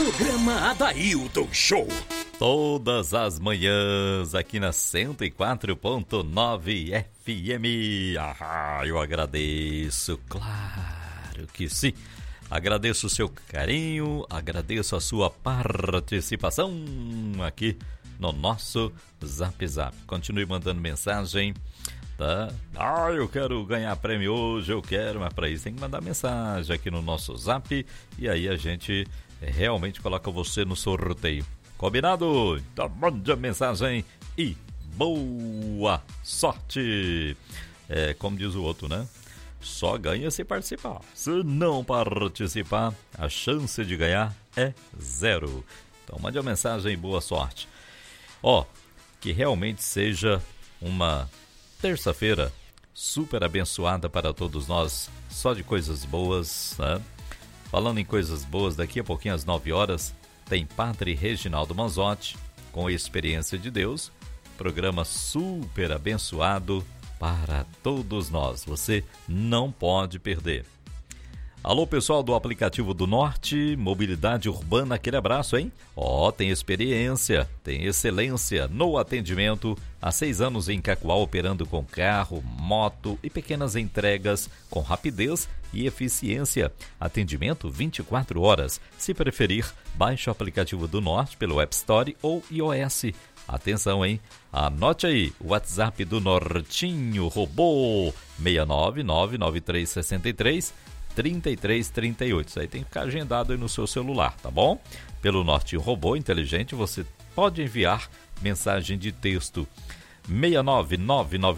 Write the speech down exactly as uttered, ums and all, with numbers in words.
Programa Adailton Show. Todas as manhãs aqui na cento e quatro ponto nove F M. Ah, eu agradeço, claro que sim. Agradeço o seu carinho, agradeço a sua participação aqui no nosso Zap Zap. Continue mandando mensagem, tá? Ah, eu quero ganhar prêmio hoje, eu quero, mas para isso tem que mandar mensagem aqui no nosso Zap e aí a gente realmente coloca você no sorteio. Combinado? Então mande a mensagem e boa sorte! É, como diz o outro, né? Só ganha se participar. Se não participar, a chance de ganhar é zero. Então mande a mensagem e boa sorte. Ó, que realmente seja uma terça-feira super abençoada para todos nós, só de coisas boas, né? Falando em coisas boas, daqui a pouquinho às nove horas, tem Padre Reginaldo Manzotti, com Experiência de Deus, programa super abençoado para todos nós. Você não pode perder. Alô, pessoal do aplicativo do Norte, Mobilidade Urbana, aquele abraço, hein? Ó, oh, tem experiência, tem excelência no atendimento. Há seis anos em Cacoal, operando com carro, moto e pequenas entregas com rapidez e eficiência. Atendimento vinte e quatro horas. Se preferir, baixe o aplicativo do Norte pelo App Store ou iOS. Atenção, hein? Anote aí o WhatsApp do Nortinho Robô, seis nove nove nove três seis três trinta e três trinta e oito. Isso aí tem que ficar agendado aí no seu celular, tá bom? Pelo Nortinho Robô inteligente, você pode enviar mensagem de texto seis nove nove nove